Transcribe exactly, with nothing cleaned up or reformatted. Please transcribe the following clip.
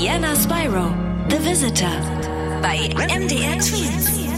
Diana Spyro, The Visitor bei M D R Twins.